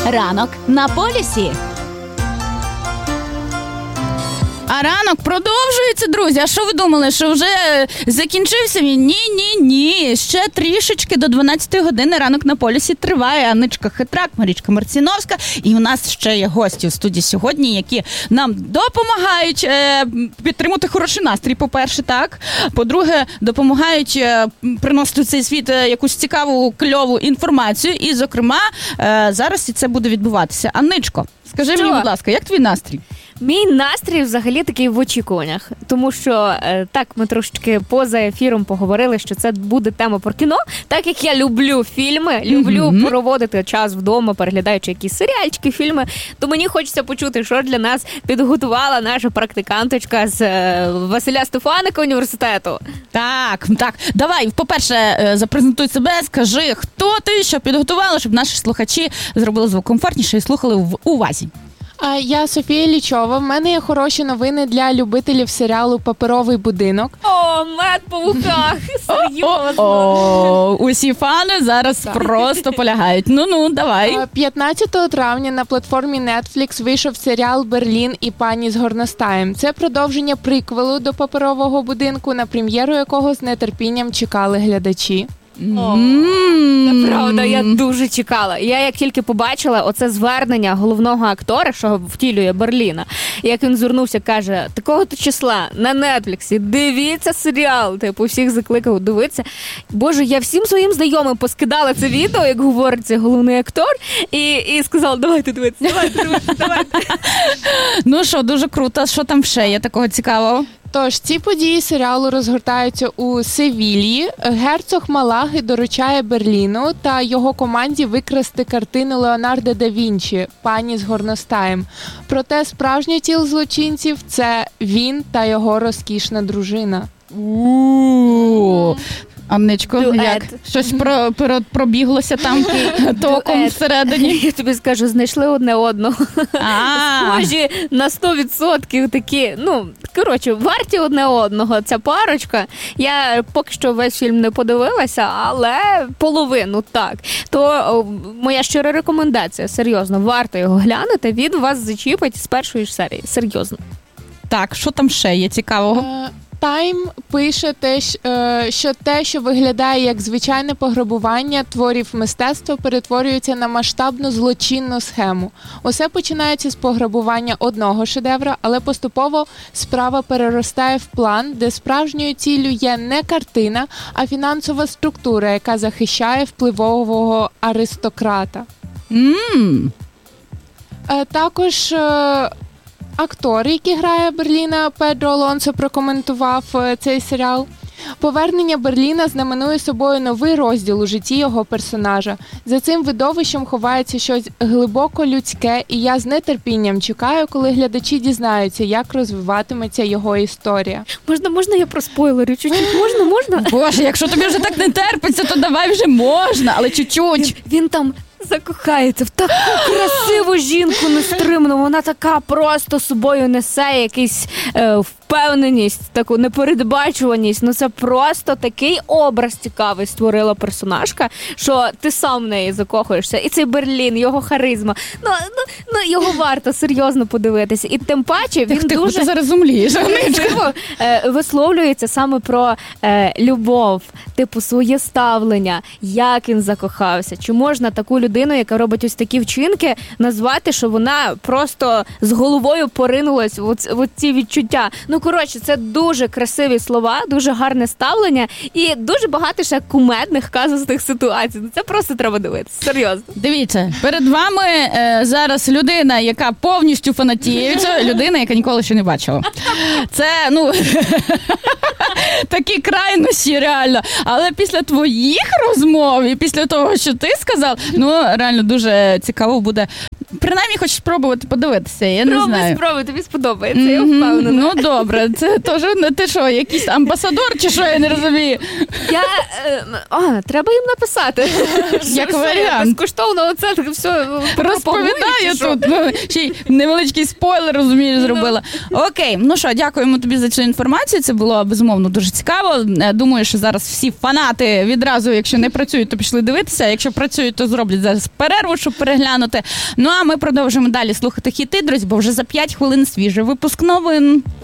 Ранок на полюсі. А ранок продовжується, друзі. А що ви думали, що вже закінчився він? Ні. Ще трішечки до 12 години ранок на полюсі триває. Анничка Хитрак, Марічка Марціновська. І у нас ще є гості у студії сьогодні, які нам допомагають підтримати хороший настрій, по-перше, так. По-друге, допомагають приносити в цей світ якусь цікаву, кльову інформацію. І, зокрема, зараз і це буде відбуватися. Анничко, скажи мені, будь ласка, як твій настрій? Мій настрій взагалі такий в очікуваннях, тому що так ми трошечки поза ефіром поговорили, що це буде тема про кіно. Так як я люблю фільми, люблю проводити час вдома, переглядаючи якісь серіальчики, фільми, то мені хочеться почути, що для нас підготувала наша практиканточка з Василя Стефаника університету. Так. Давай, по-перше, запрезентуй себе, скажи, хто ти, що підготувала, щоб наші слухачі зробили звук комфортніше і слухали в увазі. Я Софія Лічова. В мене є хороші новини для любителів серіалу «Паперовий будинок». О, мед по вухах! Серйозно! Усі фани зараз просто полягають. Ну, давай. 15 травня на платформі Netflix вийшов серіал «Берлін і пані з горностаєм». Це продовження приквелу до «Паперового будинку», на прем'єру якого з нетерпінням чекали глядачі. Правда, я дуже чекала. Я як тільки побачила оце звернення головного актора, що втілює Берліна, як він звернувся, каже, такого-то числа на Нетфліксі, дивіться серіал, типу всіх закликав дивитися. Боже, я всім своїм знайомим поскидала це відео, як говорить цей головний актор, і сказала, давайте дивитися. Ну що, дуже круто. Що там ще є такого цікавого? Тож, ці події серіалу розгортаються у Севілії. Герцог Малаги доручає Берліну та його команді викрасти картину Леонардо да Вінчі «Пані з горностаєм». Проте справжній тіл злочинців – це він та його розкішна дружина. Анничко, як? Щось пробіглося там током всередині? Я тобі скажу, знайшли одне одного. Схожі на 100% такі, варті одне одного. Ця парочка. Я поки що весь фільм не подивилася, але половину так. То моя щира рекомендація, серйозно, варто його глянути, він вас зачіпить з першої ж серії, серйозно. Так, що там ще є цікавого? Тайм пише що те, що виглядає як звичайне пограбування творів мистецтва, перетворюється на масштабну злочинну схему. Усе починається з пограбування одного шедевра, але поступово справа переростає в план, де справжньою ціллю є не картина, а фінансова структура, яка захищає впливового аристократа. Також актор, який грає Берліна, Педро Алонсо, прокоментував цей серіал. Повернення Берліна знаменує собою новий розділ у житті його персонажа. За цим видовищем ховається щось глибоко людське, і я з нетерпінням чекаю, коли глядачі дізнаються, як розвиватиметься його історія. Можна я проспойлерю? Чуть-чуть можна? Боже, якщо тобі вже так не терпиться, то давай вже можна, але чуть-чуть. Він там закохається в таку красиву жінку нестримну. Вона така просто собою несе якийсь впевненість, таку непередбачуваність. Це просто такий образ цікавий створила персонажка, що ти сам в неї закохуєшся. І цей Берлін, його харизма. Його варто серйозно подивитися. І тим паче він дуже... Ти зараз зумлієш. Висловлюється саме про любов, типу своє ставлення, як він закохався. Чи можна таку людину, яка робить ось такі вчинки, назвати, що вона просто з головою поринулась в ці відчуття. Це дуже красиві слова, дуже гарне ставлення і дуже багато ще кумедних казусних ситуацій. Це просто треба дивитися, серйозно. Дивіться, перед вами зараз людина, яка повністю фанатіється, людина, яка ніколи ще не бачила. Це, такі крайності, реально. Але після твоїх розмов і після того, що ти сказав, реально дуже цікаво буде. Принаймні, хочеш спробувати подивитися, я не знаю. Спробуй, тобі сподобається, я впевнена. Добре, це теж не ти що, якийсь амбасадор чи що, я не розумію. Треба їм написати. Як варіант. Безкоштовно оце все розповідаю тут. Ще й невеличкий спойлер, розумієш, зробила. Окей, що, дякуємо тобі за цю інформацію. Це було, безумовно, воно дуже цікаво. Думаю, що зараз всі фанати відразу, якщо не працюють, то пішли дивитися, а якщо працюють, то зроблять зараз перерву, щоб переглянути. Ну, а ми продовжимо далі слухати хіти, друзі, бо вже за 5 хвилин свіжий випуск новин.